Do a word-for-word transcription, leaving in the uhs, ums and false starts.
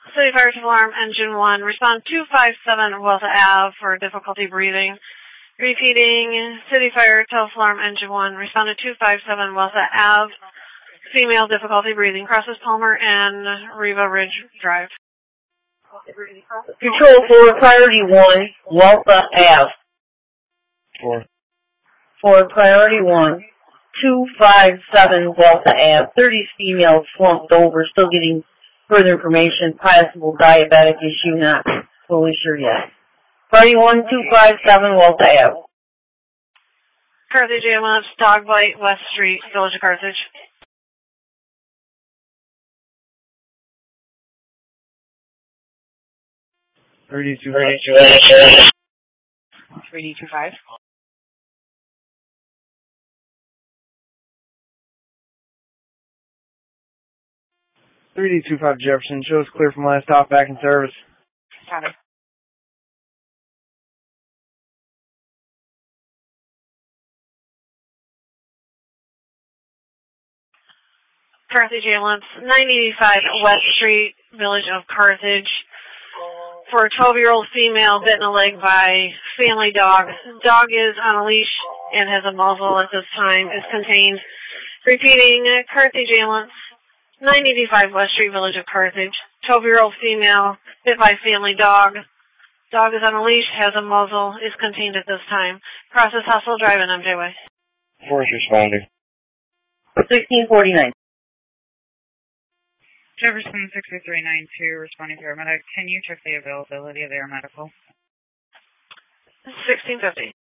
City Fire Alarm Engine one, respond two five seven Wells Ave for difficulty breathing. Repeating, City Fire Alarm Engine one, respond to two five seven Wells Ave, female difficulty breathing, crosses Palmer and Riva Ridge Drive. Control four, priority one, Waltha Ave. Four. For priority one, two five seven Waltha Ave, thirty females slumped over, still getting further information, possible diabetic issue, not fully sure yet. Priority one, two five seven Waltha Ave. Carthage ambulance, dog bite, West Street, Village of Carthage. three D two three D two five. three D two five Jefferson, shows clear from last stop, back in service. Copy. Carthage ambulance, nine eighty-five West Street, Village of Carthage. For a twelve-year-old female bitten in the leg by family dog. Dog is on a leash and has a muzzle at this time. Is contained. Repeating, Carthage ambulance, nine eighty-five West Street, Village of Carthage. twelve-year-old female bit by family dog. Dog is on a leash, has a muzzle, is contained at this time. Process Hustle Drive and M J Way. Force responding. sixteen forty-nine. Jefferson sixty-three ninety-two, responding paramedic. Can you check the availability of air medical? sixteen fifty.